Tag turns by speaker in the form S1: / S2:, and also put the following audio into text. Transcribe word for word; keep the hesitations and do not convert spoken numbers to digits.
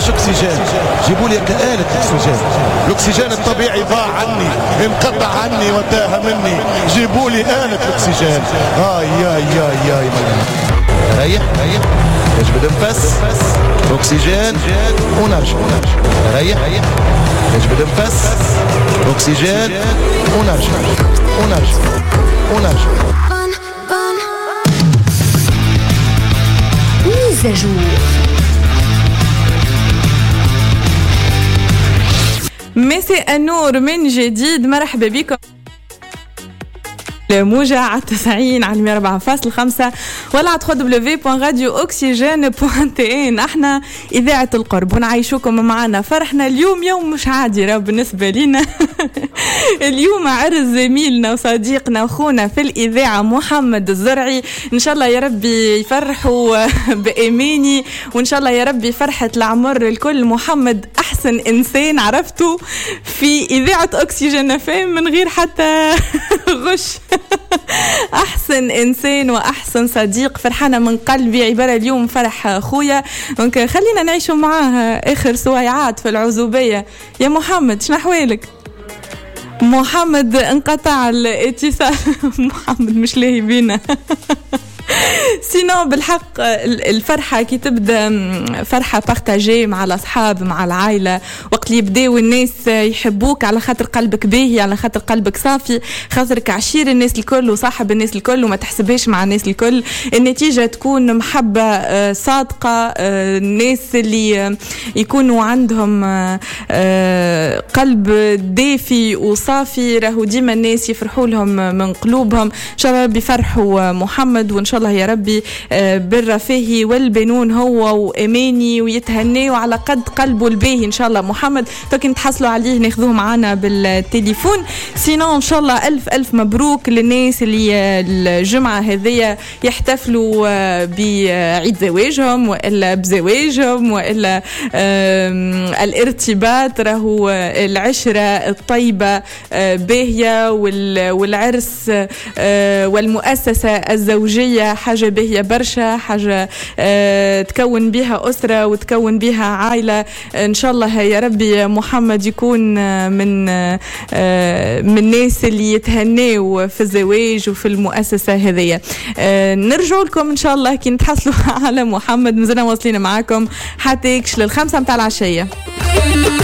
S1: مش اكسجين، جيبوا لي كآلة اكسجين. الاكسجين الطبيعي ضاع عني، انقطع عني وتاه مني، جيبوا لي آلة اكسجين. اي اي اي اي ريح ريح اجبد نفس اكسجين ونرجع. ريح ريح اجبد نفس اكسجين ونرجع ونرجع ونرجع.
S2: ميزاجو
S3: مساء النور من جديد، مرحبا بكم موجة على التسعين على مية أربعة فاصلة خمسة ولا على دبليو دبليو دبليو بوان راديو أكسجين بوان تي إن. احنا إذاعة القرب ونعيشوكم معنا فرحنا اليوم، يوم مش عادي راه بالنسبة لنا. اليوم عرس زميلنا وصديقنا وأخونا في الإذاعة محمد الزرعي. إن شاء الله يا ربي يفرحوا بإيماني، وإن شاء الله يا ربي فرحة العمر الكل. محمد أحسن إنسان عرفته في إذاعة أكسجين فهم من غير حتى غش. أحسن إنسان وأحسن صديق، فرحانة من قلبي، عبارة اليوم فرح أخويا. دونك خلينا نعيشوا معاه آخر سويعات في العزوبية. يا محمد شنو أحوالك؟ محمد انقطع الاتصال. محمد مش لاهي بينا. سينو بالحق الفرحة كي تبدأ فرحة بارتاجي مع الأصحاب مع العائلة، وقت اللي يبداو الناس يحبوك على خاطر قلبك باهي، على خاطر قلبك صافي، خاطرك عشير الناس الكل وصاحب الناس الكل وما تحسبهاش مع الناس الكل. النتيجة تكون محبة صادقة. الناس اللي يكونوا عندهم قلب دافي وصافي راهو ديما الناس يفرحوا لهم من قلوبهم. إن شاء الله بيفرحوا محمد، وإن شاء الله يا ربي بالرفاهي والبنون هو وإيماني ويتهنوا على قد قلبه الباهي. إن شاء الله محمد توكي نتحصلوا عليه ناخذوه معنا بالتليفون. سينو إن شاء الله ألف ألف مبروك للناس اللي الجمعة هذية يحتفلوا بعيد زواجهم وإلا بزواجهم وإلا الارتباط. راهو العشرة الطيبة باهية، والعرس والمؤسسة الزوجية حاجة باهية برشا، حاجة أه تكون بها أسرة وتكون بها عائلة. إن شاء الله يا ربي محمد يكون من أه من الناس اللي يتهنوا في الزواج وفي المؤسسة هذه. أه نرجع لكم إن شاء الله كي نتحصلوا على محمد. مازلنا واصلين معاكم حتى يكش للخمسة متاع العشية.